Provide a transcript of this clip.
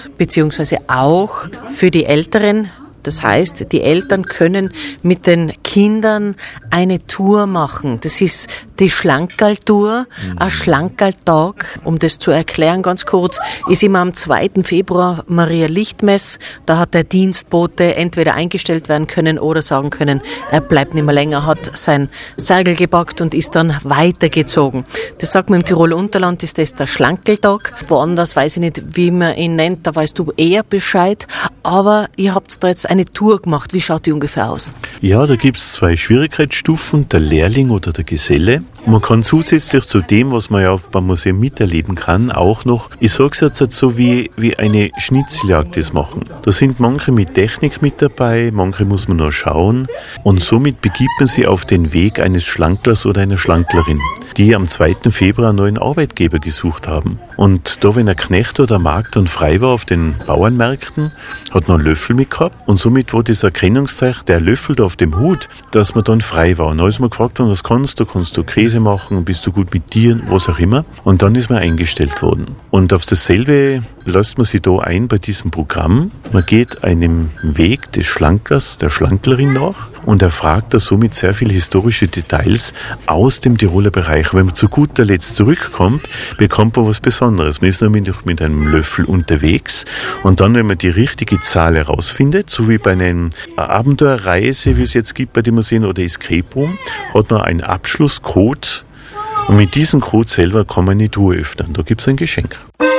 Kindes, beziehungsweise auch für die Älteren. Das heißt, die Eltern können mit den Kindern eine Tour machen. Das ist die Schlankerl-Tour, ein Schlankerl-Tag. Um das zu erklären ganz kurz, ist immer am 2. Februar Maria-Lichtmess. Da hat der Dienstbote entweder eingestellt werden können oder sagen können, er bleibt nicht mehr länger, hat sein Seil gepackt und ist dann weitergezogen. Das sagt man im Tiroler Unterland, ist das der Schlankerl-Tag. Woanders weiß ich nicht, wie man ihn nennt, da weißt du eher Bescheid. Aber ihr habt da jetzt eine Tour gemacht. Wie schaut die ungefähr aus? Ja, da gibt es 2 Schwierigkeitsstufen, der Lehrling oder der Geselle. Man kann zusätzlich zu dem, was man ja beim Museum miterleben kann, auch noch, ich sage es jetzt so wie eine Schnitzeljagd das machen. Da sind manche mit Technik mit dabei, manche muss man noch schauen und somit begibt man sich auf den Weg eines Schlanklers oder einer Schlanklerin, die am 2. Februar einen neuen Arbeitgeber gesucht haben. Und da, wenn ein Knecht oder ein Magd dann frei war auf den Bauernmärkten, hat noch einen Löffel mitgehabt und somit war das Erkennungszeichen, der Löffel da auf dem Hut, dass man dann frei war. Und dann ist man gefragt worden, was kannst du? Kannst du Käse machen? Bist du gut mit Tieren? Was auch immer. Und dann ist man eingestellt worden. Und auf dasselbe lässt man sich da ein bei diesem Programm. Man geht einem Weg des Schlanklers, der Schlanklerin nach und erfragt da somit sehr viele historische Details aus dem Tiroler Bereich. Wenn man zu guter Letzt zurückkommt, bekommt man was Besonderes. Man ist nämlich mit einem Löffel unterwegs und dann, wenn man die richtige Zahl herausfindet, so wie bei einer Abenteuerreise, wie es jetzt gibt bei den Museen oder Escape Room, hat man einen Abschlusscode und mit diesem Code selber kann man eine Tour öffnen. Da gibt es ein Geschenk.